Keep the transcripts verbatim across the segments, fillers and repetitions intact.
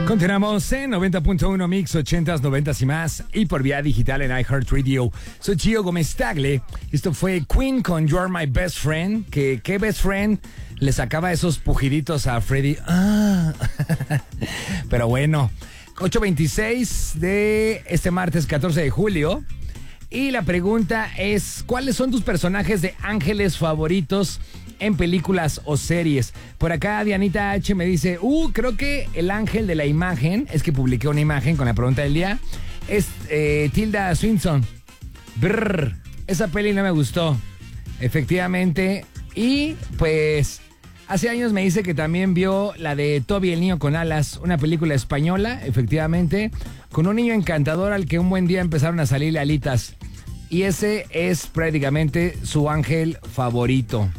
Continuamos en noventa punto uno Mix, ochentas, noventas y más, y por vía digital en iHeartRadio. Soy Gio Gómez Tagle. Esto fue Queen con You're My Best Friend. Que qué best friend le sacaba esos pujiditos a Freddy. Ah. Pero bueno, ocho veintiséis de este martes catorce de julio. Y la pregunta es, ¿cuáles son tus personajes de ángeles favoritos en películas o series? Por acá Dianita H me dice, uh, creo que el ángel de la imagen, es que publiqué una imagen con la pregunta del día, es eh, Tilda Swinton. Brr, esa peli no me gustó, efectivamente. Y pues hace años me dice que también vio la de Toby el niño con alas, una película española, efectivamente, con un niño encantador al que un buen día empezaron a salirle alitas. Y ese es prácticamente su ángel favorito.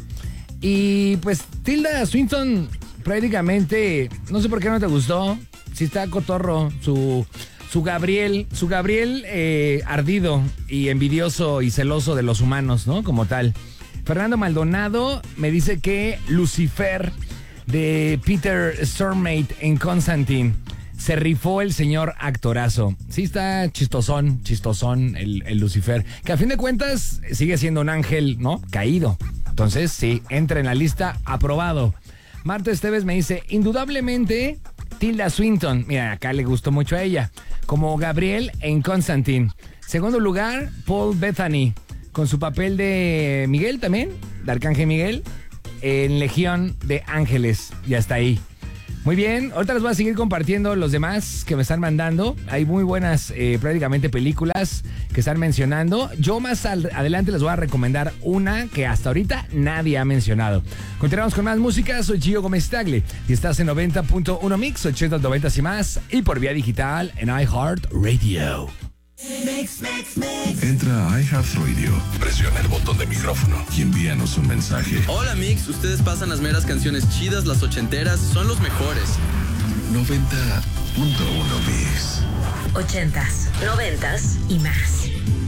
Y pues Tilda Swinton prácticamente, no sé por qué no te gustó, si está cotorro, su, su Gabriel, su Gabriel eh, ardido y envidioso y celoso de los humanos, ¿no? Como tal. Fernando Maldonado me dice que Lucifer de Peter Stormate en Constantine se rifó el señor actorazo. Sí está chistosón, chistosón el, el Lucifer, que a fin de cuentas sigue siendo un ángel, ¿no? Caído. Entonces, sí, entra en la lista, aprobado. Marta Esteves me dice, indudablemente, Tilda Swinton. Mira, acá le gustó mucho a ella. Como Gabriel en Constantine. Segundo lugar, Paul Bettany, con su papel de Miguel también, de Arcángel Miguel, en Legión de Ángeles. Y hasta ahí. Muy bien, ahorita les voy a seguir compartiendo los demás que me están mandando. Hay muy buenas eh, prácticamente películas que están mencionando. Yo más al, adelante les voy a recomendar una que hasta ahorita nadie ha mencionado. Continuamos con más música, soy Gio Gómez Tagle y estás en noventa punto uno Mix, ochentas, noventas y más, y por vía digital en iHeartRadio. Mix, mix, mix. Entra a iHeartRadio, presiona el botón de micrófono y envíanos un mensaje. Hola Mix, ustedes pasan las meras canciones chidas, las ochenteras, son los mejores. noventa punto uno Mix. Ochentas, noventas y más.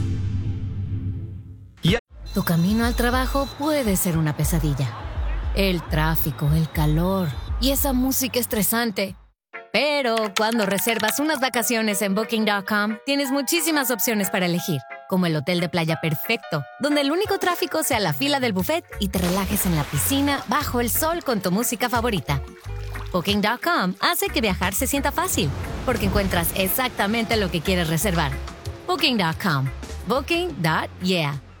Yeah. Tu camino al trabajo puede ser una pesadilla. El tráfico, el calor y esa música estresante. Pero cuando reservas unas vacaciones en Booking punto com, tienes muchísimas opciones para elegir, como el hotel de playa perfecto, donde el único tráfico sea la fila del buffet y te relajes en la piscina bajo el sol con tu música favorita. Booking punto com hace que viajar se sienta fácil, porque encuentras exactamente lo que quieres reservar. Booking punto com. Booking punto yeah.